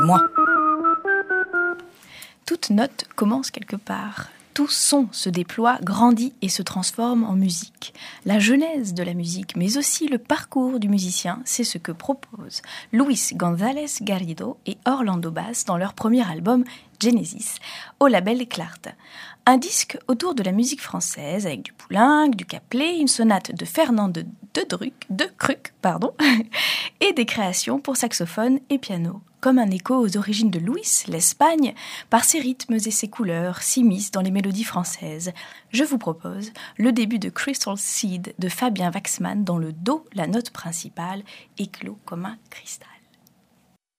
Moi. Toute note commence quelque part. Tout son se déploie, grandit et se transforme en musique. La genèse de la musique, mais aussi le parcours du musicien, c'est ce que proposent Luis González Garrido et Orlando Bass dans leur premier album Genesis, au label Clart. Un disque autour de la musique française, avec du Poulenc, du Caplet, une sonate de Fernand de Cruc, et des créations pour saxophone et piano. Comme un écho aux origines de Louis, l'Espagne, par ses rythmes et ses couleurs, s'immiscent dans les mélodies françaises. Je vous propose le début de Crystal Seed de Fabien Waxman, dont le Do, la note principale, éclot comme un cristal.